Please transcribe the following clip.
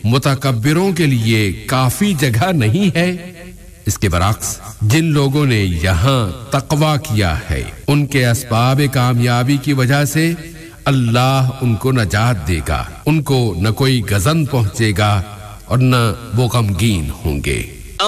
मुतकब्बिरों के लिए काफी जगह नहीं है? इसके बरअक्स जिन लोगों ने यहाँ तकवा किया है, उनके असबाब कामयाबी की वजह से अल्लाह उनको नजात देगा। उनको न कोई गजन पहुंचेगा और न वो गमगीन होंगे।